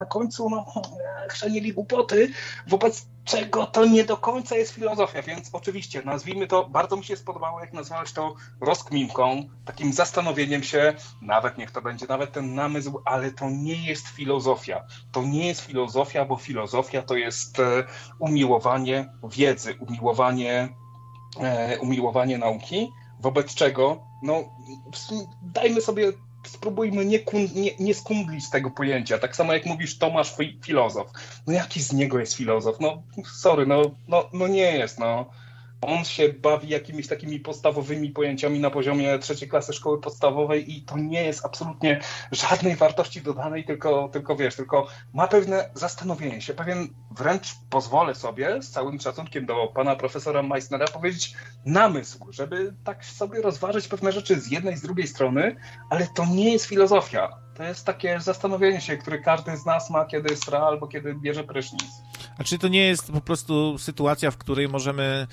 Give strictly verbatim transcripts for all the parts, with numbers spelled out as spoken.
na końcu no, chrzanili głupoty, wobec czego to nie do końca jest filozofia, więc oczywiście nazwijmy to, bardzo mi się spodobało, jak nazwałeś to rozkminką, takim zastanowieniem się, nawet niech to będzie nawet ten namysł, ale to nie jest filozofia. To nie jest filozofia, bo filozofia to jest umiłowanie wiedzy, umiłowanie, umiłowanie nauki, wobec czego no, dajmy sobie spróbujmy nie, nie, nie skundlić tego pojęcia. Tak samo jak mówisz Tomasz filozof. No jaki z niego jest filozof? No sorry, no, no, no nie jest, no. On się bawi jakimiś takimi podstawowymi pojęciami na poziomie trzeciej klasy szkoły podstawowej i to nie jest absolutnie żadnej wartości dodanej, tylko, tylko wiesz, tylko ma pewne zastanowienie się, pewien wręcz pozwolę sobie z całym szacunkiem do pana profesora Meissnera powiedzieć namysł, żeby tak sobie rozważyć pewne rzeczy z jednej, z drugiej strony, ale to nie jest filozofia. To jest takie zastanowienie się, które każdy z nas ma, kiedy sra albo kiedy bierze prysznic. A czy to nie jest po prostu sytuacja, w której możemy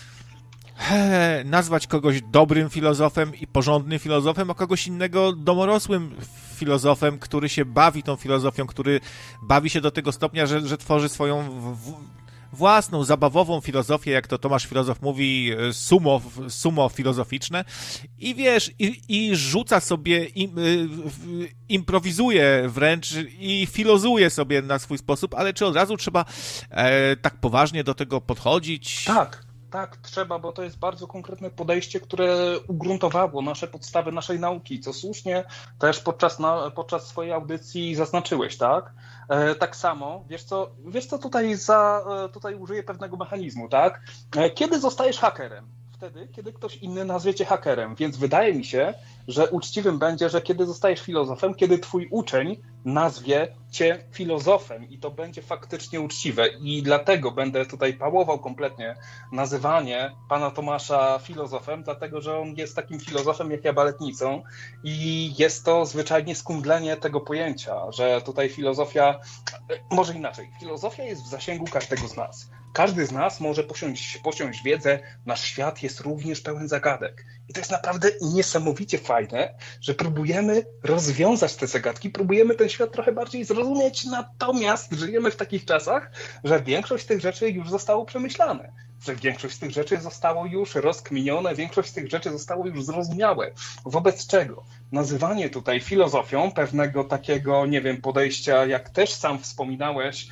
nazwać kogoś dobrym filozofem i porządnym filozofem, a kogoś innego domorosłym filozofem, który się bawi tą filozofią, który bawi się do tego stopnia, że, że tworzy swoją w, własną, zabawową filozofię, jak to Tomasz Filozof mówi, sumo, sumo filozoficzne i wiesz, i, i rzuca sobie, im, improwizuje wręcz i filozuje sobie na swój sposób, ale czy od razu trzeba e, tak poważnie do tego podchodzić? Tak. Tak, trzeba, bo to jest bardzo konkretne podejście, które ugruntowało nasze podstawy naszej nauki, co słusznie też podczas, na, podczas swojej audycji zaznaczyłeś, tak? E, tak samo, wiesz co, wiesz co tutaj, za, tutaj użyję pewnego mechanizmu, tak? E, kiedy zostajesz hakerem? Wtedy, kiedy ktoś inny nazwie cię hakerem, więc wydaje mi się, że uczciwym będzie, że kiedy zostajesz filozofem, kiedy twój uczeń nazwie cię filozofem i to będzie faktycznie uczciwe i dlatego będę tutaj pałował kompletnie nazywanie pana Tomasza filozofem, dlatego że on jest takim filozofem jak ja baletnicą i jest to zwyczajnie skundlenie tego pojęcia, że tutaj filozofia, może inaczej, filozofia jest w zasięgu każdego z nas. Każdy z nas może posiąść, posiąść wiedzę, nasz świat jest również pełen zagadek. I to jest naprawdę niesamowicie fajne, że próbujemy rozwiązać te zagadki, próbujemy ten świat trochę bardziej zrozumieć, natomiast żyjemy w takich czasach, że większość z tych rzeczy już zostało przemyślane, że większość z tych rzeczy zostało już rozkminione, większość z tych rzeczy zostało już zrozumiałe. Wobec czego nazywanie tutaj filozofią pewnego takiego, nie wiem, podejścia, jak też sam wspominałeś,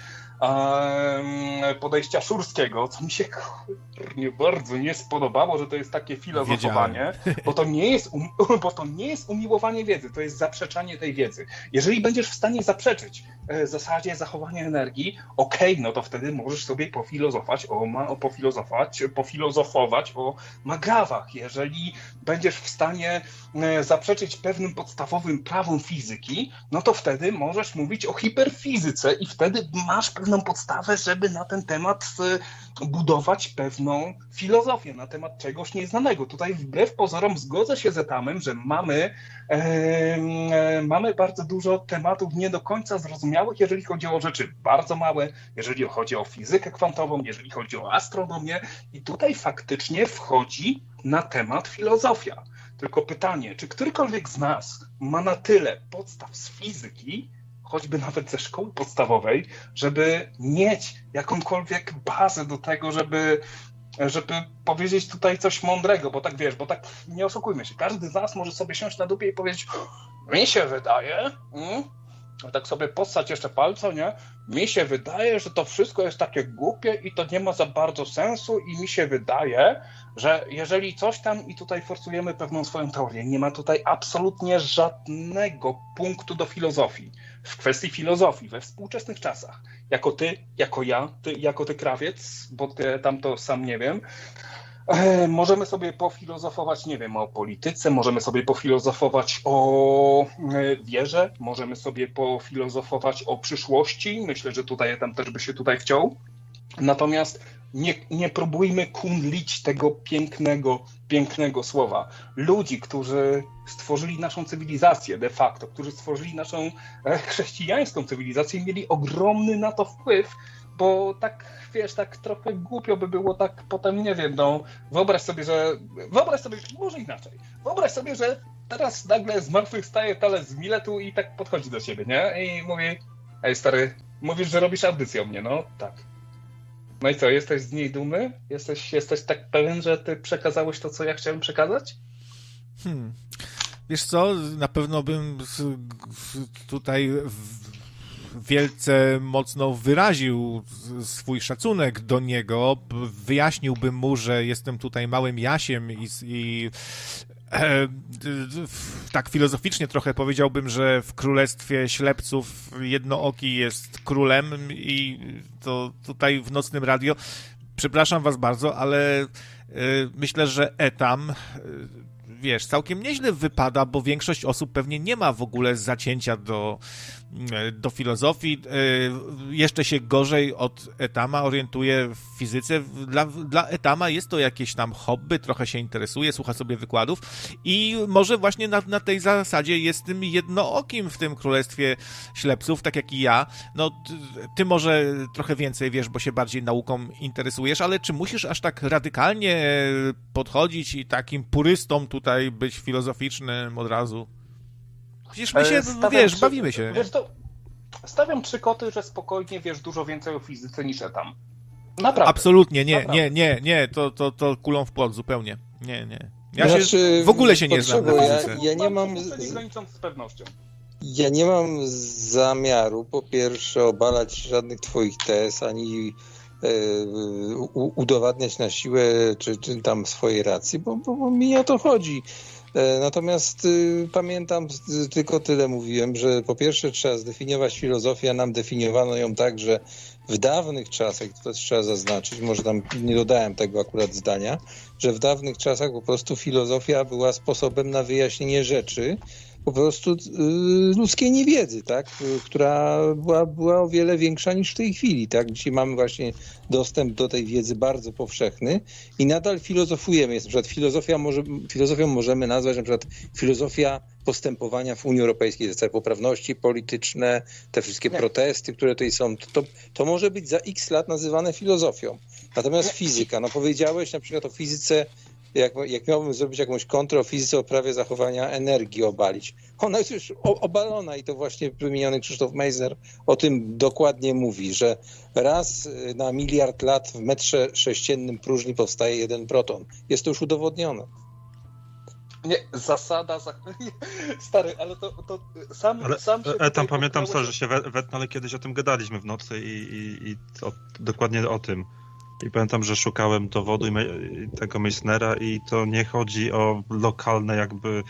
podejścia szurskiego, co mi się nie bardzo nie spodobało, że to jest takie filozofowanie, bo to, nie jest um, bo to nie jest umiłowanie wiedzy, to jest zaprzeczanie tej wiedzy. Jeżeli będziesz w stanie zaprzeczyć w zasadzie zachowania energii, okej, okay, no to wtedy możesz sobie pofilozofować o, o, pofilozofować, pofilozofować o magrawach. Jeżeli będziesz w stanie zaprzeczyć pewnym podstawowym prawom fizyki, no to wtedy możesz mówić o hiperfizyce i wtedy masz pewną podstawę, żeby na ten temat budować pewną filozofię, na temat czegoś nieznanego. Tutaj wbrew pozorom zgodzę się z Etamem, że mamy, e, mamy bardzo dużo tematów nie do końca zrozumiałych, jeżeli chodzi o rzeczy bardzo małe, jeżeli chodzi o fizykę kwantową, jeżeli chodzi o astronomię i tutaj faktycznie wchodzi na temat filozofia. Tylko pytanie, czy którykolwiek z nas ma na tyle podstaw z fizyki, choćby nawet ze szkoły podstawowej, żeby mieć jakąkolwiek bazę do tego, żeby, żeby powiedzieć tutaj coś mądrego, bo tak wiesz, bo tak nie oszukujmy się, każdy z nas może sobie siąść na dupie i powiedzieć, mi się wydaje, mm, tak sobie postać jeszcze palca, nie? Mi się wydaje, że to wszystko jest takie głupie i to nie ma za bardzo sensu i mi się wydaje, że jeżeli coś tam i tutaj forsujemy pewną swoją teorię, nie ma tutaj absolutnie żadnego punktu do filozofii. W kwestii filozofii we współczesnych czasach, jako ty, jako ja, ty, jako ty krawiec, bo ty tam to sam nie wiem, e, możemy sobie pofilozofować, nie wiem, o polityce, możemy sobie pofilozofować o e, wierze, możemy sobie pofilozofować o przyszłości. Myślę, że tutaj tam też by się tutaj chciał. Natomiast nie, nie próbujmy kundlić tego pięknego, pięknego słowa. Ludzi, którzy stworzyli naszą cywilizację de facto, którzy stworzyli naszą chrześcijańską cywilizację, mieli ogromny na to wpływ, bo tak, wiesz, tak trochę głupio by było tak potem, nie wiem, no wyobraź sobie, że, wyobraź sobie, może inaczej, wyobraź sobie, że teraz nagle zmartwychwstaje Thales z Miletu i tak podchodzi do ciebie, nie? I mówi, Ej, stary, mówisz, że robisz audycję o mnie, no? Tak. No i co, jesteś z niej dumny? Jesteś, jesteś tak pewien, że ty przekazałeś to, co ja chciałem przekazać? Hmm. Wiesz co, na pewno bym tutaj wielce mocno wyraził swój szacunek do niego, wyjaśniłbym mu, że jestem tutaj małym Jasiem i, i e, tak filozoficznie trochę powiedziałbym, że w królestwie ślepców jednooki jest królem i to tutaj w Nocnym Radio, przepraszam was bardzo, ale e, myślę, że Etam wiesz, całkiem nieźle wypada, bo większość osób pewnie nie ma w ogóle zacięcia do, do filozofii. Jeszcze się gorzej od Etama orientuje w fizyce. Dla, dla Etama jest to jakieś tam hobby, trochę się interesuje, słucha sobie wykładów i może właśnie na, na tej zasadzie jest tym jednookim w tym królestwie ślepców, tak jak i ja. No, ty, ty może trochę więcej wiesz, bo się bardziej nauką interesujesz, ale czy musisz aż tak radykalnie podchodzić i takim purystą tutaj być filozoficznym od razu? Przecież my się, stawiam wiesz, trzy, bawimy się. Wiesz, to stawiam trzy koty, że spokojnie wiesz dużo więcej o fizyce niż Etam. Naprawdę. Absolutnie, nie, Naprawdę. nie, nie, nie, to, to, to kulą w płot, zupełnie. Nie, nie. Ja znaczy, się w ogóle się nie znam na fizyce. Ja, ja nie mam... z pewnością. Ja nie mam zamiaru, po pierwsze, obalać żadnych twoich tez, ani udowadniać na siłę, czy, czy tam swojej racji, bo, bo, bo mi o to chodzi. Natomiast y, pamiętam, y, tylko tyle mówiłem, że po pierwsze trzeba zdefiniować filozofię, a nam definiowano ją tak, że w dawnych czasach, to też trzeba zaznaczyć, może tam nie dodałem tego akurat zdania, że w dawnych czasach po prostu filozofia była sposobem na wyjaśnienie rzeczy, po prostu y, ludzkiej niewiedzy, tak, y, która była, była o wiele większa niż w tej chwili, tak. Dzisiaj mamy właśnie dostęp do tej wiedzy bardzo powszechny i nadal filozofujemy. Jest na przykład filozofia, może, filozofią możemy nazwać na przykład filozofia postępowania w Unii Europejskiej, te całe poprawności polityczne, te wszystkie Nie. protesty, które tutaj są, to, to może być za x lat nazywane filozofią. Natomiast Nie. fizyka, no powiedziałeś na przykład o fizyce, Jak, jak miałbym zrobić jakąś kontrę o fizyce, o prawie zachowania energii obalić. Ona jest już obalona i to właśnie wymieniony Krzysztof Meissner o tym dokładnie mówi, że raz na miliard lat w metrze sześciennym próżni powstaje jeden proton. Jest to już udowodnione. Nie, zasada... Za... Stary, ale to, to sam, ale, sam się... E, tam pamiętam, sorry, że się wetnę, ale kiedyś o tym gadaliśmy w nocy i, i, i to, dokładnie o tym. I pamiętam, że szukałem dowodu tego Meissnera i to nie chodzi o lokalne jakby...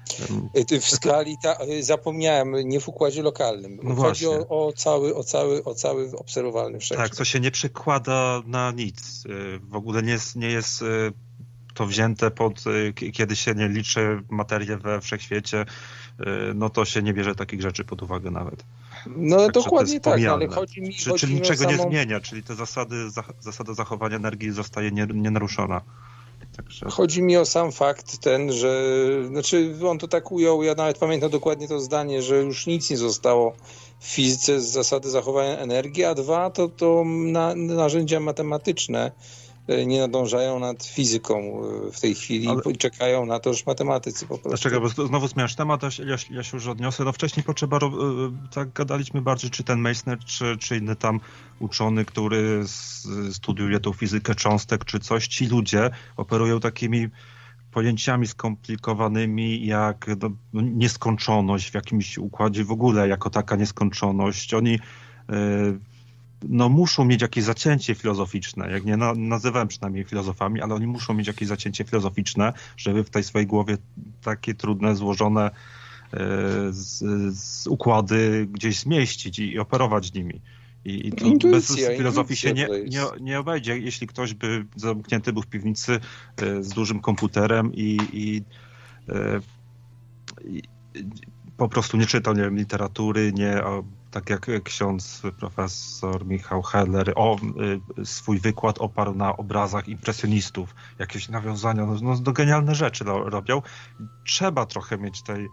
W skali, ta, zapomniałem, nie w układzie lokalnym. No chodzi o, o, cały, o, cały, o cały obserwowalny wszechświat. Tak, co się nie przekłada na nic. W ogóle nie jest, nie jest to wzięte pod, kiedy się nie liczy materię we wszechświecie, no to się nie bierze takich rzeczy pod uwagę nawet. No tak, dokładnie tak, ale chodzi mi, Czy, chodzi czyli mi niczego samą... nie zmienia, czyli te zasady, zasada zachowania energii zostaje nienaruszona. Także... Chodzi mi o sam fakt ten, że znaczy on to tak ujął, ja nawet pamiętam dokładnie to zdanie, że już nic nie zostało w fizyce z zasady zachowania energii, a dwa to, to na, narzędzia matematyczne nie nadążają nad fizyką w tej chwili ale... i czekają na to już matematycy po prostu. Dlaczego? Bo znowu zmieniasz temat, ja, ja się już odniosę. No wcześniej potrzeba, tak gadaliśmy bardziej, czy ten Meissner, czy, czy inny tam uczony, który studiuje tą fizykę cząstek, czy coś. Ci ludzie operują takimi pojęciami skomplikowanymi jak no, nieskończoność w jakimś układzie w ogóle, jako taka nieskończoność. Oni yy, no muszą mieć jakieś zacięcie filozoficzne, jak nie no, nazywałem przynajmniej filozofami, ale oni muszą mieć jakieś zacięcie filozoficzne, żeby w tej swojej głowie takie trudne, złożone e, z, z układy gdzieś zmieścić i, i operować nimi. I, i tu bez filozofii się nie, nie, nie obejdzie. Jeśli ktoś by zamknięty był w piwnicy e, z dużym komputerem i, i, e, i po prostu nie czytał, nie wiem, literatury, nie o, tak jak ksiądz profesor Michał Heller, o, y, swój wykład oparł na obrazach impresjonistów, jakieś nawiązania, no, no, no genialne rzeczy robią. Trzeba trochę mieć tej, y,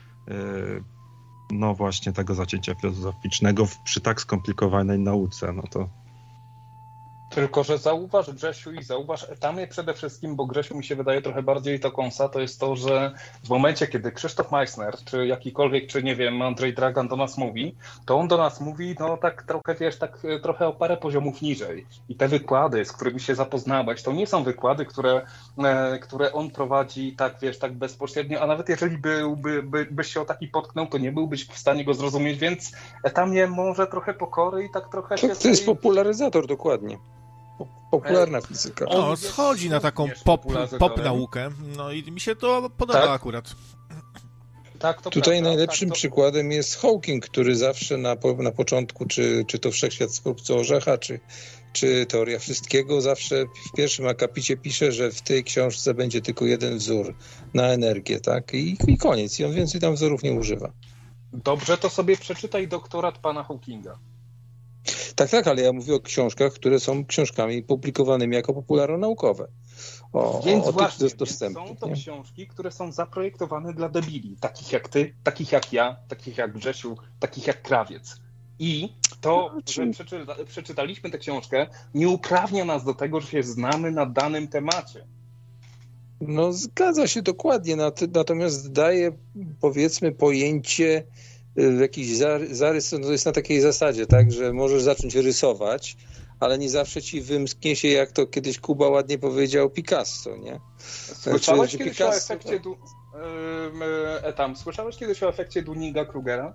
no właśnie tego zacięcia filozoficznego w, przy tak skomplikowanej nauce, no to... Tylko, że zauważ, Grzesiu, i zauważ Etamię przede wszystkim, bo Grzesiu mi się wydaje trochę bardziej to kąsa, to jest to, że w momencie, kiedy Krzysztof Meissner, czy jakikolwiek, czy nie wiem, Andrzej Dragan do nas mówi, to on do nas mówi, no tak trochę, wiesz, tak trochę o parę poziomów niżej. I te wykłady, z którymi się zapoznałeś, to nie są wykłady, które, e, które on prowadzi tak, wiesz, tak bezpośrednio, a nawet jeżeli byłby, by, byś się o taki potknął, to nie byłbyś w stanie go zrozumieć, więc Etamie może trochę pokory i tak trochę... To, to jest popularyzator, dokładnie. Popularna fizyka. No, schodzi na taką pop, pop naukę, no i mi się to podoba tak? akurat. Tak, to Tutaj prawda, najlepszym tak, to... przykładem jest Hawking, który zawsze na, na początku, czy, czy to Wszechświat z korupcją orzecha, czy, czy Teoria wszystkiego, zawsze w pierwszym akapicie pisze, że w tej książce będzie tylko jeden wzór na energię, tak? I, i koniec. I on więcej tam wzorów nie używa. Dobrze, to sobie przeczytaj doktorat pana Hawkinga. Tak, tak, ale ja mówię o książkach, które są książkami publikowanymi jako popularnonaukowe. O, więc o właśnie, tych dostępnych, są to nie? książki, które są zaprojektowane dla debili, takich jak ty, takich jak ja, takich jak Grzesiu, takich jak Krawiec. I to, No, że przeczyta, przeczytaliśmy tę książkę, nie uprawnia nas do tego, że się znamy na danym temacie. No zgadza się dokładnie, natomiast daje, powiedzmy, pojęcie, jakiś zarys, no to jest na takiej zasadzie, tak, że możesz zacząć rysować, ale nie zawsze ci wymsknie się, jak to kiedyś Kuba ładnie powiedział, Picasso, nie? Słyszałeś znaczy, kiedyś Picasso, o efekcie du... e, tam, słyszałeś kiedyś o efekcie Dunninga-Krugera?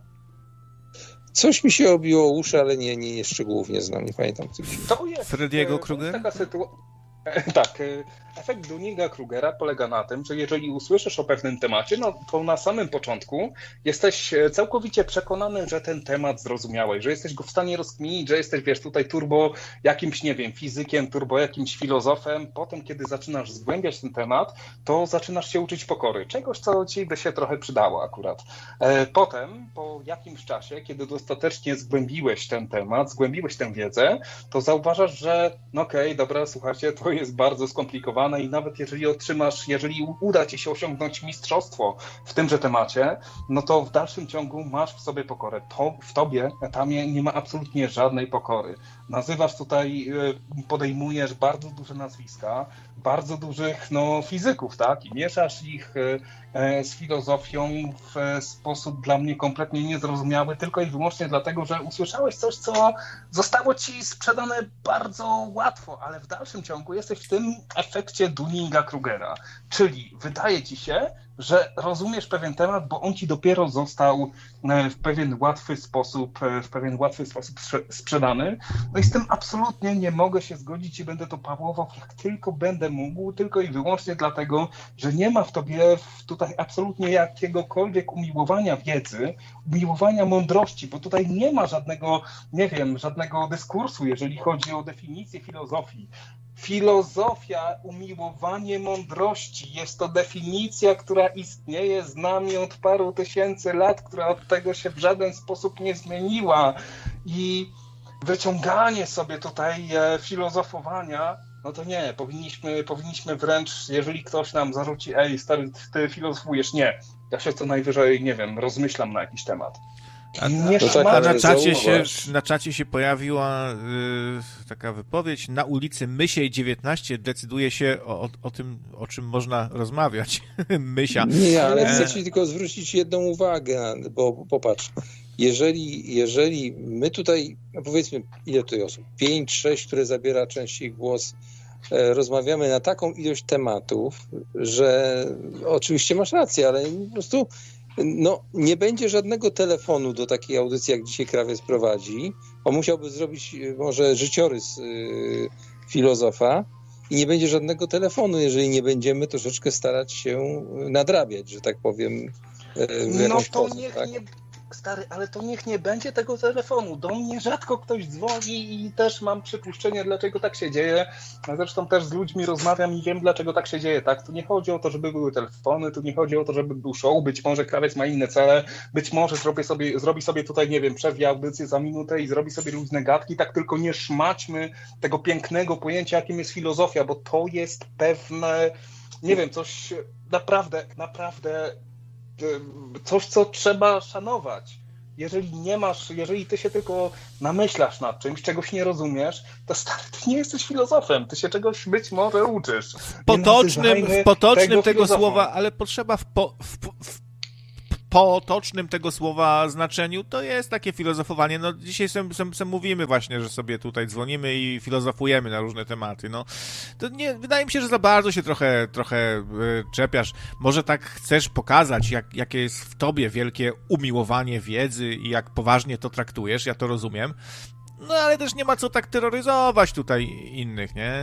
Coś mi się obiło uszy, ale nie, nie, nie szczegółów nie znam, nie pamiętam. To jest Frediego Krugera? Taka sytuacja. Tak, efekt Dunninga-Krugera polega na tym, że jeżeli usłyszysz o pewnym temacie, no to na samym początku jesteś całkowicie przekonany, że ten temat zrozumiałeś, że jesteś go w stanie rozkminić, że jesteś, wiesz, tutaj turbo jakimś, nie wiem, fizykiem, turbo jakimś filozofem. Potem, kiedy zaczynasz zgłębiać ten temat, to zaczynasz się uczyć pokory. Czegoś, co ci by się trochę przydało akurat. Potem, po jakimś czasie, kiedy dostatecznie zgłębiłeś ten temat, zgłębiłeś tę wiedzę, to zauważasz, że no okej, okay, dobra, słuchajcie, to jest bardzo skomplikowane i nawet jeżeli otrzymasz, jeżeli uda ci się osiągnąć mistrzostwo w tymże temacie, no to w dalszym ciągu masz w sobie pokorę. To w tobie, Etamie, nie ma absolutnie żadnej pokory. Nazywasz tutaj, podejmujesz bardzo duże nazwiska, bardzo dużych no, fizyków, tak? I mieszasz ich z filozofią w sposób dla mnie kompletnie niezrozumiały, tylko i wyłącznie dlatego, że usłyszałeś coś, co zostało ci sprzedane bardzo łatwo, ale w dalszym ciągu jesteś w tym efekcie Dunninga-Krugera. Czyli wydaje ci się, że rozumiesz pewien temat, bo on ci dopiero został w pewien łatwy sposób, w pewien łatwy sposób sprzedany. No i z tym absolutnie nie mogę się zgodzić i będę to pałował jak tylko będę mógł, tylko i wyłącznie dlatego, że nie ma w tobie tutaj absolutnie jakiegokolwiek umiłowania wiedzy, umiłowania mądrości, bo tutaj nie ma żadnego, nie wiem, żadnego dyskursu, jeżeli chodzi o definicję filozofii. Filozofia, umiłowanie mądrości. Jest to definicja, która istnieje z nami od paru tysięcy lat, która od tego się w żaden sposób nie zmieniła. I wyciąganie sobie tutaj filozofowania, no to nie, powinniśmy, powinniśmy wręcz, jeżeli ktoś nam zarzuci, ej stary, ty filozofujesz, nie. Ja się co najwyżej, nie wiem, rozmyślam na jakiś temat. A, nie tak, a na, czacie się, na czacie się pojawiła y, taka wypowiedź, na ulicy Mysiej dziewiętnaście decyduje się o, o, o tym, o czym można rozmawiać. Mysia. Nie, ale chcę ci tylko zwrócić jedną uwagę, bo popatrz, jeżeli, jeżeli my tutaj, no powiedzmy, ile tutaj osób, pięć, sześć, które zabiera częściej głos, e, rozmawiamy na taką ilość tematów, że oczywiście masz rację, ale po prostu no, nie będzie żadnego telefonu do takiej audycji, jak dzisiaj Krawiec prowadzi. On musiałby zrobić może życiorys yy, filozofa i nie będzie żadnego telefonu, jeżeli nie będziemy troszeczkę starać się nadrabiać, że tak powiem, yy, w no jakąś to sposób, niech tak? nie, stary, ale to niech nie będzie tego telefonu. Do mnie rzadko ktoś dzwoni i też mam przypuszczenie, dlaczego tak się dzieje. A zresztą też z ludźmi rozmawiam i wiem, dlaczego tak się dzieje. Tak? Tu nie chodzi o to, żeby były telefony, tu nie chodzi o to, żeby był show. Być może Krawiec ma inne cele, być może zrobi sobie, zrobi sobie tutaj, nie wiem, przerwie audycję za minutę i zrobi sobie luźne gadki. Tak tylko nie szmaćmy tego pięknego pojęcia, jakim jest filozofia, bo to jest pewne, nie wiem, coś naprawdę, naprawdę coś, co trzeba szanować. jeżeli nie masz, jeżeli ty się tylko namyślasz nad czymś, czegoś nie rozumiesz, to stary, ty nie jesteś filozofem, ty się czegoś być może uczysz. W potocznym, w potocznym tego, tego słowa, ale potrzeba w, po, w, w potocznym tego słowa znaczeniu, to jest takie filozofowanie. No dzisiaj sem, sem, sem mówimy właśnie, że sobie tutaj dzwonimy i filozofujemy na różne tematy. No to nie, wydaje mi się, że za bardzo się trochę, trochę y, czepiasz. Może tak chcesz pokazać, jak, jakie jest w tobie wielkie umiłowanie wiedzy i jak poważnie to traktujesz, ja to rozumiem. No ale też nie ma co tak terroryzować tutaj innych, nie?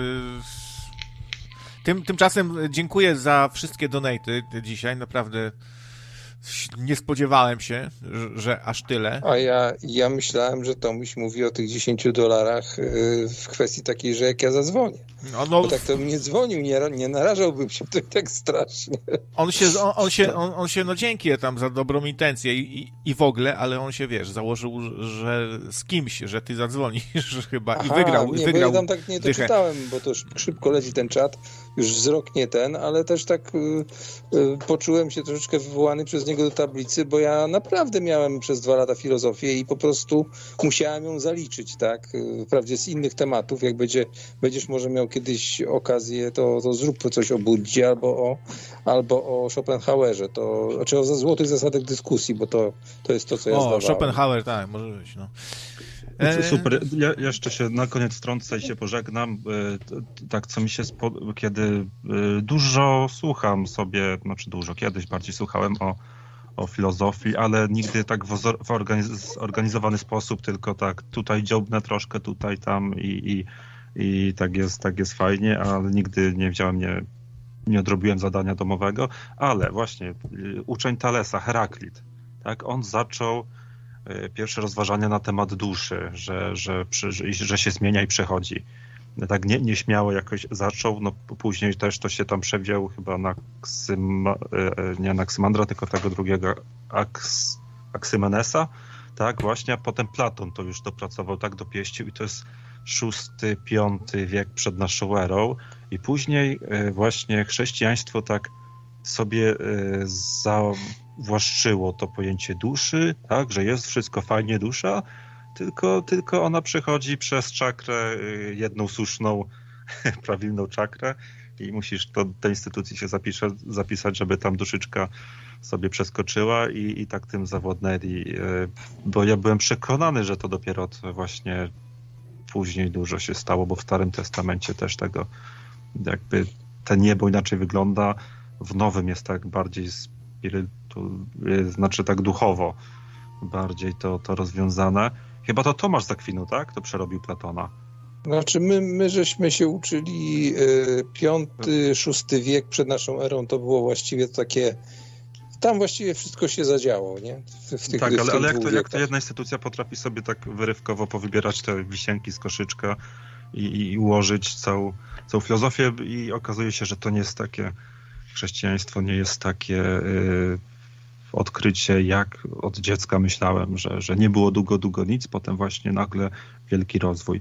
Y, tym, tymczasem dziękuję za wszystkie donaty dzisiaj, naprawdę. Nie spodziewałem się, że, że aż tyle. A ja, ja myślałem, że Tomuś mówi o tych dziesięciu dolarach w kwestii takiej, że jak ja zadzwonię. No, no, bo tak to bym nie dzwonił, nie, nie narażałbym się tutaj tak strasznie. On się, on, on się, on, on się no dzięki tam za dobrą intencję i, i, i w ogóle, ale on się, wiesz, założył, że z kimś, że ty zadzwonisz chyba. Aha, i wygrał. Nie, wygrał bo ja tam tak nie to dychę. Czytałem, bo to szybko leci ten czat, już wzrok nie ten, ale też tak y, y, poczułem się troszeczkę wywołany przez niego do tablicy, bo ja naprawdę miałem przez dwa lata filozofię i po prostu musiałem ją zaliczyć, tak? Wprawdzie z innych tematów, jak będzie, będziesz może miał kiedyś okazję, to, to zrób coś o Buddzie albo o, albo o Schopenhauerze, to, znaczy o złotych zasadach dyskusji, bo to, to jest to, co ja zdawałem. O, Schopenhauer, tak, może być, no. Super. Ja jeszcze się na koniec wtrącę i się pożegnam. Tak, co mi się spo... kiedy dużo słucham sobie, znaczy dużo, kiedyś bardziej słuchałem o, o filozofii, ale nigdy tak w zorganizowany sposób, tylko tak tutaj dziobnę troszkę, tutaj, tam i, i, i tak jest, tak jest fajnie, ale nigdy nie wziąłem, nie, nie odrobiłem zadania domowego, ale właśnie uczeń Thalesa, Heraklit, tak, on zaczął pierwsze rozważania na temat duszy, że, że, że, że się zmienia i przechodzi. Tak nie, nieśmiało jakoś zaczął, no później też to się tam przewiał chyba na Ksym, nie na Ksymandra, tylko tego drugiego Aks, Aksymenesa, tak właśnie, a potem Platon to już dopracował, tak dopieścił i to jest szósty, piąty wiek przed naszą erą i później właśnie chrześcijaństwo tak sobie zawłaszczyło to pojęcie duszy, tak, że jest wszystko fajnie dusza, tylko, tylko ona przechodzi przez czakrę, jedną słuszną, prawilną czakrę i musisz do tej instytucji się zapisze, zapisać, żeby tam duszyczka sobie przeskoczyła i, i tak tym zawodnęli. Bo ja byłem przekonany, że to dopiero to właśnie później dużo się stało, bo w Starym Testamencie też tego jakby te niebo inaczej wygląda, w Nowym jest tak bardziej spirytu, znaczy tak duchowo bardziej to, to rozwiązane. Chyba to Tomasz z Akwinu, tak? To przerobił Platona. Znaczy my, my żeśmy się uczyli y, piąty, szósty wiek przed naszą erą, to było właściwie takie, tam właściwie wszystko się zadziało, nie? W, w tych, tak, w ale, tych ale jak, to, jak to jedna instytucja potrafi sobie tak wyrywkowo powybierać te wisienki z koszyczka i, i ułożyć całą, całą filozofię i okazuje się, że to nie jest takie, chrześcijaństwo nie jest takie y, odkrycie, jak od dziecka myślałem, że, że nie było długo, długo nic, potem właśnie nagle wielki rozwój.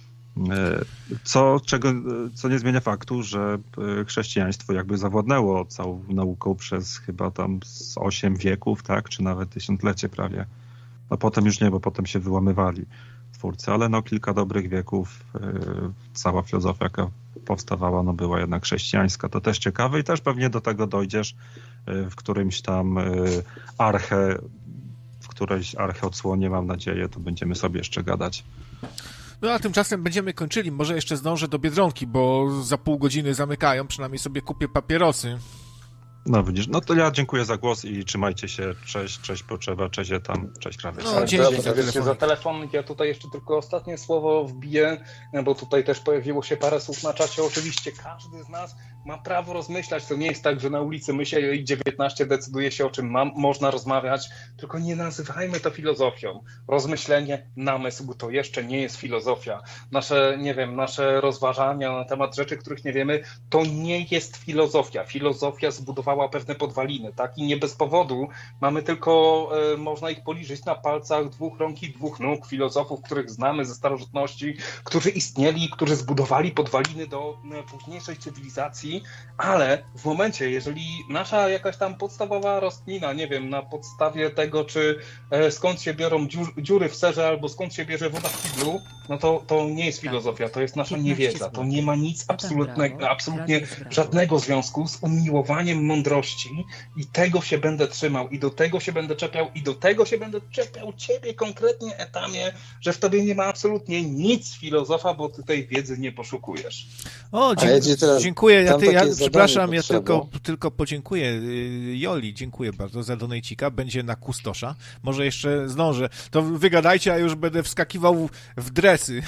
Co, czego, co nie zmienia faktu, że chrześcijaństwo jakby zawładnęło całą nauką przez chyba tam z osiem wieków, tak, czy nawet tysiąclecie prawie. No potem już nie, bo potem się wyłamywali twórcy, ale no kilka dobrych wieków yy, cała filozofia, jaka powstawała, no była jednak chrześcijańska. To też ciekawe i też pewnie do tego dojdziesz yy, w którymś tam yy, arche, w którejś arche odsłonie, mam nadzieję, to będziemy sobie jeszcze gadać. No a tymczasem będziemy kończyli. Może jeszcze zdążę do Biedronki, bo za pół godziny zamykają. Przynajmniej sobie kupię papierosy. No widzisz, no to ja dziękuję za głos i trzymajcie się. Cześć, cześć Potrzeba, cześć tam, cześć Krawiec. No, dziękuję za telefon. za telefon. Ja tutaj jeszcze tylko ostatnie słowo wbiję, bo tutaj też pojawiło się parę słów na czacie. Oczywiście każdy z nas ma prawo rozmyślać. To nie jest tak, że na ulicy Mysia i dziewiętnaście decyduje się, o czym ma, można rozmawiać, tylko nie nazywajmy to filozofią. Rozmyślenie, namysł to jeszcze nie jest filozofia. Nasze, nie wiem, nasze rozważania na temat rzeczy, których nie wiemy, to nie jest filozofia. Filozofia zbudowała pewne podwaliny, tak? I nie bez powodu mamy tylko, e, można ich policzyć na palcach dwóch rąk i dwóch nóg filozofów, których znamy ze starożytności, którzy istnieli, którzy zbudowali podwaliny do e, późniejszej cywilizacji mądrości, ale w momencie, jeżeli nasza jakaś tam podstawowa rozkmina, nie wiem, na podstawie tego, czy e, skąd się biorą dziur, dziury w serze, albo skąd się bierze woda w kiblu, no to, to nie jest filozofia, to jest nasza niewiedza. To nie ma nic absolutnego, absolutnie żadnego związku z umiłowaniem mądrości i tego się będę trzymał i do tego się będę czepiał i do tego się będę czepiał ciebie konkretnie, Etamie, że w tobie nie ma absolutnie nic filozofa, bo ty tej wiedzy nie poszukujesz. O, dzie- ja dziękuję. Ja, ty, ja przepraszam, ja potrzebą. tylko, tylko podziękuję Joli, dziękuję bardzo za donejcika. Będzie na kustosza. Może jeszcze zdążę. To wygadajcie, a już będę wskakiwał w dresy.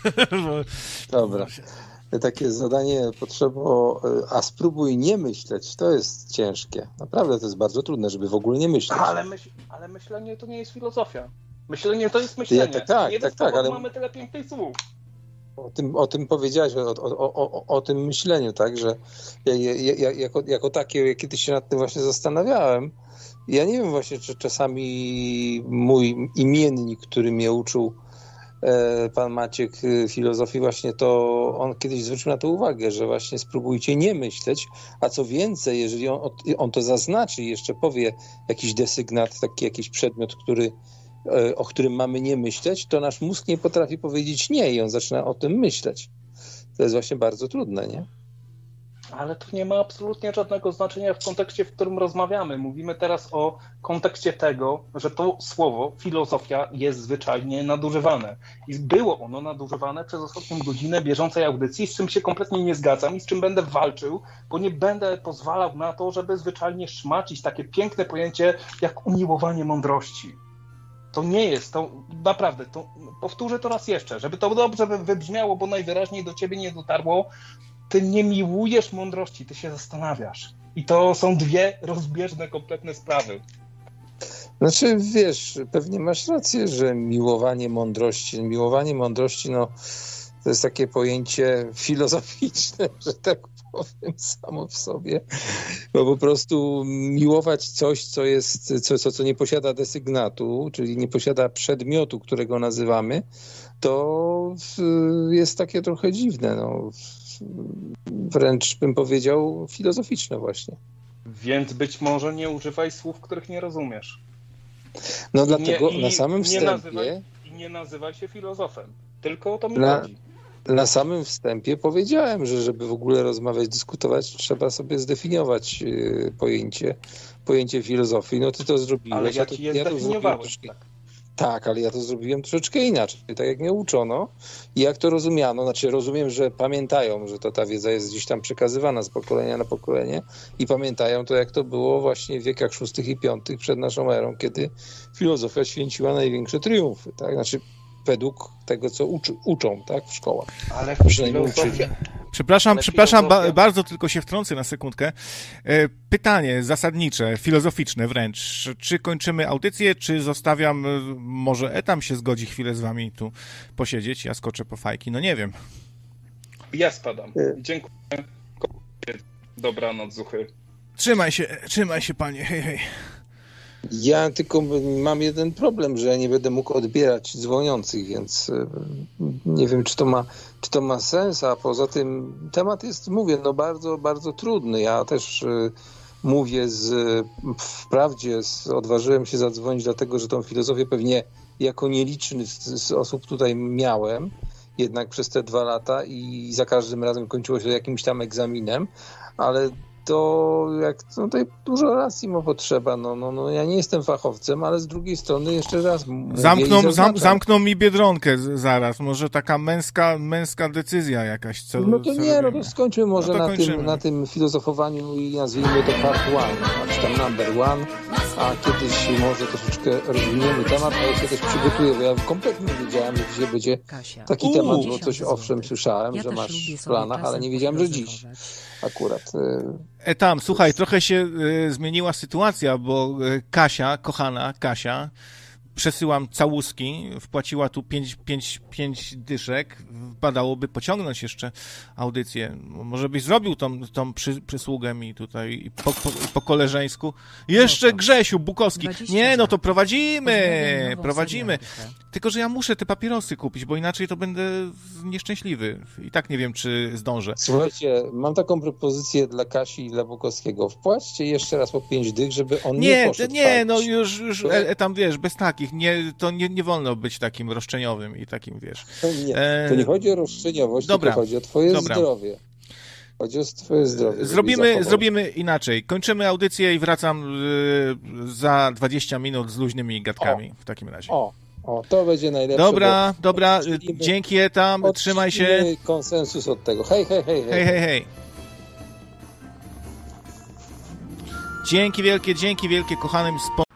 Dobra. Takie zadanie potrzebą, a spróbuj nie myśleć, to jest ciężkie. Naprawdę to jest bardzo trudne, żeby w ogóle nie myśleć. Ale, myśl, ale myślenie to nie jest filozofia. Myślenie to jest myślenie. Ja, tak, tak, nie tak, tak, ale mamy tyle pięknych słów. O tym, o tym powiedziałeś, o, o, o, o tym myśleniu, tak, że ja, ja, ja, jako, jako takie, ja kiedyś się nad tym właśnie zastanawiałem. Ja nie wiem właśnie, czy czasami mój imiennik, który mnie uczył, e, pan Maciek filozofii, właśnie to on kiedyś zwrócił na to uwagę, że właśnie spróbujcie nie myśleć, a co więcej, jeżeli on, on to zaznaczy i jeszcze powie jakiś desygnat, taki jakiś przedmiot, który o którym mamy nie myśleć, to nasz mózg nie potrafi powiedzieć nie i on zaczyna o tym myśleć. To jest właśnie bardzo trudne, nie? Ale to nie ma absolutnie żadnego znaczenia w kontekście, w którym rozmawiamy. Mówimy teraz o kontekście tego, że to słowo filozofia jest zwyczajnie nadużywane. I było ono nadużywane przez ostatnią godzinę bieżącej audycji, z czym się kompletnie nie zgadzam i z czym będę walczył, bo nie będę pozwalał na to, żeby zwyczajnie szmacić takie piękne pojęcie jak umiłowanie mądrości. To nie jest, to naprawdę, to powtórzę to raz jeszcze, żeby to dobrze wybrzmiało, bo najwyraźniej do ciebie nie dotarło. Ty nie miłujesz mądrości, ty się zastanawiasz. I to są dwie rozbieżne, kompletne sprawy. Znaczy, wiesz, pewnie masz rację, że miłowanie mądrości, miłowanie mądrości, no, to jest takie pojęcie filozoficzne, że tak powiem, samo w sobie, bo po prostu miłować coś, co jest, co, co, co nie posiada desygnatu, czyli nie posiada przedmiotu, którego nazywamy, to jest takie trochę dziwne, no. Wręcz bym powiedział filozoficzne właśnie. Więc być może nie używaj słów, których nie rozumiesz. No dlatego nie, na samym nie wstępie... Nazywaj, I nie nazywaj się filozofem. Tylko o to mi na, chodzi. Na samym wstępie powiedziałem, że żeby w ogóle rozmawiać, dyskutować, trzeba sobie zdefiniować y, pojęcie, pojęcie filozofii. No ty to zrobiłeś. Ale ja ci je ja zdefiniowałeś. Tak. Tak, ale ja to zrobiłem troszeczkę inaczej, tak jak mnie uczono i jak to rozumiano. Znaczy rozumiem, że pamiętają, że to ta wiedza jest gdzieś tam przekazywana z pokolenia na pokolenie i pamiętają to, jak to było właśnie w wiekach szóstych i piątych przed naszą erą, kiedy filozofia święciła największe triumfy, tak? Znaczy według tego, co uczy, uczą, tak, w szkołach. Ale filozofia... Przepraszam, Ale przepraszam filozofia... ba- bardzo tylko się wtrącę na sekundkę. Pytanie zasadnicze, filozoficzne wręcz. Czy kończymy audycję, czy zostawiam, może Etam się zgodzi chwilę z wami tu posiedzieć, ja skoczę po fajki, no nie wiem. Ja spadam. Dziękuję. Dobranoc, zuchy. Trzymaj się, trzymaj się panie, hej, hej. Ja tylko mam jeden problem, że ja nie będę mógł odbierać dzwoniących, więc nie wiem, czy to ma, czy to ma sens, a poza tym temat jest, mówię, no bardzo, bardzo trudny. Ja też mówię z, wprawdzie z, odważyłem się zadzwonić, dlatego że tą filozofię pewnie jako nieliczny z, z osób tutaj miałem, jednak przez te dwa lata i za każdym razem kończyło się jakimś tam egzaminem, ale to jak no tutaj dużo racji ma potrzeba. No, no, no, ja nie jestem fachowcem, ale z drugiej strony jeszcze raz mówię Zamkną, zam, zamkną mi Biedronkę z, zaraz. Może taka męska, męska decyzja jakaś. Co, no to co nie, robimy? no to skończmy może no to na, tym, na tym filozofowaniu i nazwijmy to part one, czy tam number one, a kiedyś może troszeczkę rozwiniemy temat, a ja się też przygotuję, bo ja kompletnie nie wiedziałem, że dzisiaj będzie Kasia. taki U, temat, bo coś owszem słyszałem, ja że masz lubię w planach, ale nie wiedziałem, że dziś akurat. E tam, słuchaj, trochę się y, zmieniła sytuacja, bo y, Kasia, kochana Kasia, przesyłam całuski, wpłaciła tu pięć, pięć, pięć dyszek, wypadałoby pociągnąć jeszcze audycję. Może byś zrobił tą, tą przy, przysługę mi tutaj po, po, po koleżeńsku. Jeszcze no Grzesiu Bukowski. Nie, no to prowadzimy, prowadzimy. Tylko, że ja muszę te papierosy kupić, bo inaczej to będę nieszczęśliwy. I tak nie wiem, czy zdążę. Słuchajcie, mam taką propozycję dla Kasi i dla Bukowskiego. Wpłaćcie jeszcze raz po pięć dych, żeby on nie, nie poszedł Nie, palić. no już, już e, tam wiesz, bez takich. Nie, to nie, nie wolno być takim roszczeniowym i takim, wiesz. To nie, to nie chodzi o roszczeniowość, Dobra, tylko chodzi o twoje dobra. zdrowie. Chodzi o twoje zdrowie. Zrobimy, zrobimy inaczej. Kończymy audycję i wracam y, za dwadzieścia minut z luźnymi gadkami o, w takim razie. O, o, to będzie najlepsze. Dobra, dobra, dzięki Etam, trzymaj się. Konsensus od tego. Hej, hej, hej. Hej, hej, hej. Dzięki wielkie, dzięki wielkie kochanym sponsorom.